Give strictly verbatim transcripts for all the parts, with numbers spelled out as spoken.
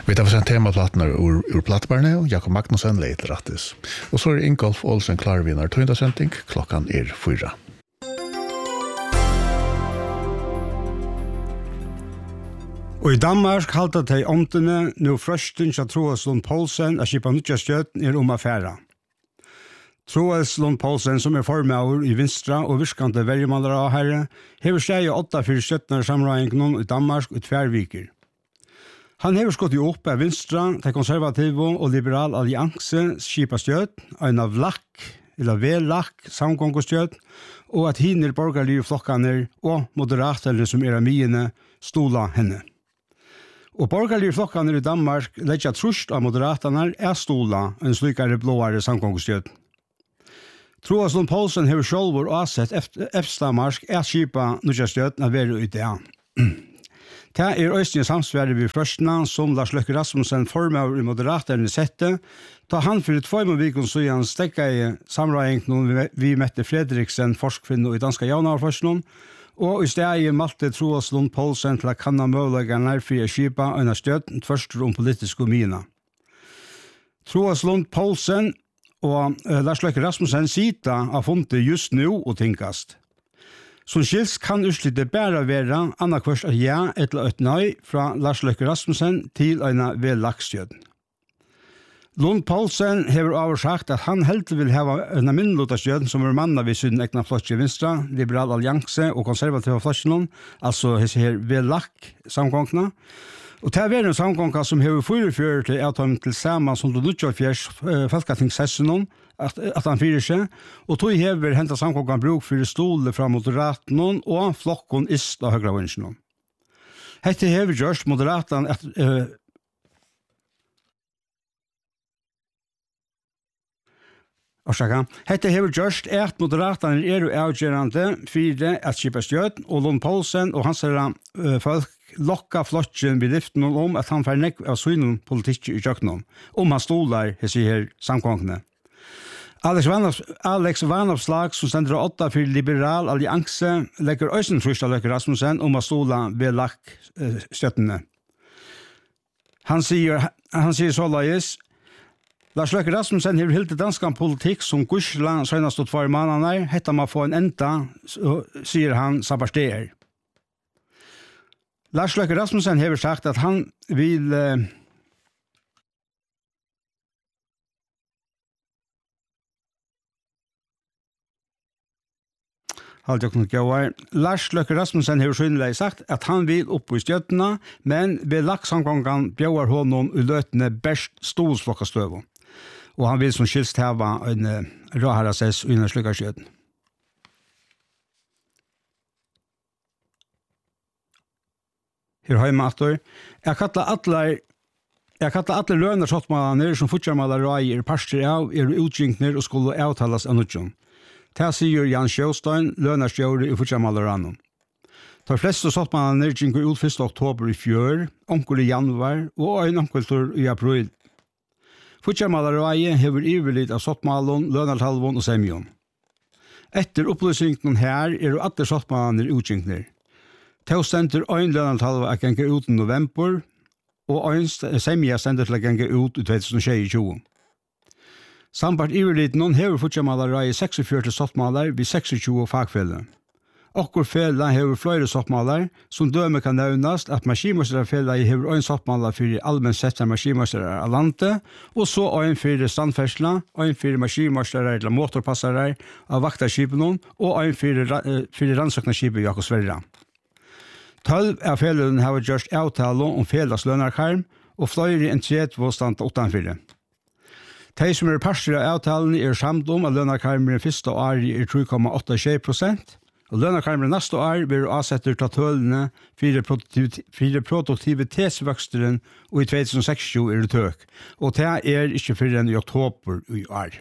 Vi tar sen temaplattene ur, ur plattbarne, og Jakob Magnussen leiter rattis. Og så er Ingolf Olsen klarvinner tøyndasending, klokkan er fyra. Og i Danmark halta de omtene nu frøsten til Troels Lund Poulsen at skipa nutja støten er om affæra. Troels Lund Poulsen, som er formauer i Vinstra og virkande verjemaler av herre, hever seg i åtta fyrir støtner samrøyingen i Danmark og tverrviker. Han hever skott i opp av Vinstra, til konservative og liberal allianse skipa støt, en av lakk, eller velakk, samgångstøt, og at hinner borgerlige flokkene og moderatere som er amiene stola henne. Og borgerlige flokkene i Danmark legger trusht av moderaterne er stola en slikere blåare samgångstøt. Troels Lund Poulsen hever sjølvor avsett Efstamarsk er skipa nutja støten av være ut det. Det er øyne samsverre ved frøstene som Lars Løkke Rasmussen formøver i moderaterne sette, da han for två måneder siden stekket i samrøyingen vi møtte Fredriksen, forskvinne i danske javnaverforskningen, og i stedet malte Troels Lund Poulsen til å kanna møvlegene for å skipa en støt først om politiske mina. Troels Lund Poulsen og uh, Lars Løkke Rasmussen sita har funnet just nu og tinkast. Som skils kan utslittet bare være annakvørst at ja etter et nøy fra Lars Løkke Rasmussen til en velakstjød. Lund Poulsen hever oversagt at han helt vil ha en minnelotastjød som er manna ved siden egna flotje Vinstra, Liberal Allianse og konservative flotjen, altså hese her velak samgångene. Og det er en samgånga som hever fyrirfører til at han til saman som du nutjafjers folketingssessionen, at, at han fyrer seg, og tog hever hentet samgånga bruk for stole fra moderaten og flokkon ist av høyrevinsjonen. Hette hever gjørst moderaten at uh, Orsaka. Hette hever gjørst er at moderaten er avgjørende for at skipa stjøt, og Lund Poulsen og hans uh, folk lokka flotjen ved lyften om at han får nekk av synen politikk i kjøkkenen, om han stolar hese her samkongene. Alex Vanop, Alex Vanopslag, som sender åtta for liberal allianse, legger øysen trusht av Løkke Rasmussen om han stola ved lakk uh, støttene. Han sier, han sier så løyes, Lars Løkke Rasmussen har helt dansk politikk som gusla søgnast og tvær måneder, hetta man få en enda, så sier han sabarsteer. Lars Løkke Rasmussen har sagt at han vil uh, Halt jag kunde gå. Lars Løkke Rasmussen har synlig sagt at han vil opp i stjøttene, men ved lakksamgången bjør honom i løtene best stolsflokkastøven. Og han vil som skilst heva en uh, råherrases under slukkarskjøten. Her har jeg med atter. Jeg kallar atler Jeg kallar alle lønner sottmalene som fortsattmaler røy er parster av, er utgynkner og skulle avtales av nødjon. Det sier Jan Sjøstein, lønnerstjøret i fortsattmaler rannom. De fleste sottmalene gynker ut første oktober i fjør, omkring i januar og en omkring i april. Fortsattmaler røy hever iverlitt av sottmalen, lønnertalvån og semjon. Etter opplysningen her er alle sottmalene utgynkner. Til stender ein lønnertalv er genge ut i november, og ein semja stender til å genge ut i tjuetusen tjue. Sambart iverlitt noen hever fortsattmaler i seksogfyrre sottmaler ved seksogtjue fagfeller. Okkur fela hever flere sottmaler, som døme kan nevnast at maskinmøsterfela hever ein sottmaler for allmenn sett maskinmøstere av landet, og så ein for standfersla, ein for maskinmøstere eller motorpassere av vaktarskipen, og ein for rannsøknarskipet Jakob Sverre. Tolv av felene har gjort avtale om felas lønarkarm, og flere enn tredje stand utenfor. De som er parster av avtalen er samt om at lønarkarmen første år er tre komma åtta prosent, og lønarkarmen neste år blir avsetter til tølene for produktivitetsvøksteren og i tjuetusen sekstjue er det tøk, og det er ikke før enn i oktober i år.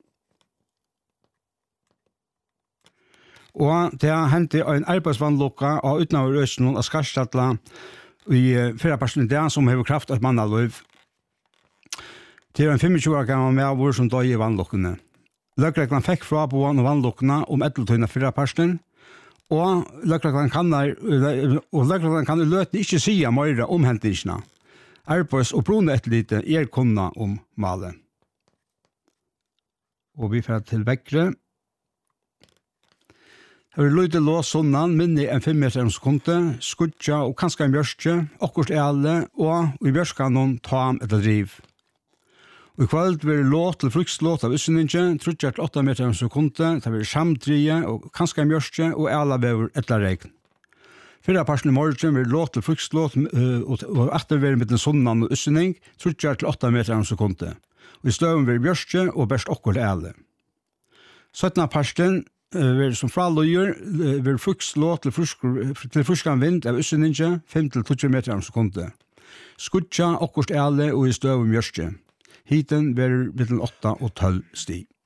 Og det har hentet en arbeidsvannlokka av utenfor Østland av Skarstadla i fyrre personen der som har kraft av mannaløv. Det er en tjuefem år gammel med hvor som døg i vannlokkene. Løkreglen fikk fra på vann og vannlokkene om ettertøyne fyrre personen, og løkreglen kan, og løkreglen kan i løtene ikke si mer om hentingene. Arbeids- og bruneetterlite er kunna om malet. Og vi får til vekkere. Her er løyde lås sånn, minne en fem meter om sekunde, skudja og kanskje en bjørske, akkurat alle, og i bjørskanen ta ham etter driv. Og i kveld vil låt til frukslåt av Øsseninje, trutja til åtta meter om sekunde, det vil samtrige og kanskje en bjørske, og alle bever etter regn. Fyrra parsen i morgen vil låt til frukslåt uh, og, og etterver med den sonnan og Øssening, trutja til åtta meter om sekunde. Og i støven vil bjørske og best akkurat alle. Søttna parsten vil som fraløyer, vil frukslåt til, til fruskan vind av Øsseninje, fem til tolv meter om sekunde. Skudja akkurat alle og i støven bjørske. Hiten vil mellom åtta og tolv stig.